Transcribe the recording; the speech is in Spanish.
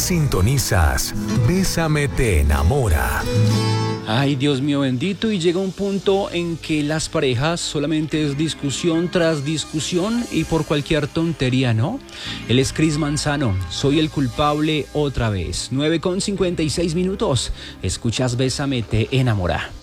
Sintonizas Bésame te enamora. Ay, Dios mío bendito, y llega un punto en que las parejas solamente es discusión tras discusión y por cualquier tontería, ¿no? Él es Chris Manzano, soy el culpable otra vez. 9:56. Escuchas Bésame te enamora.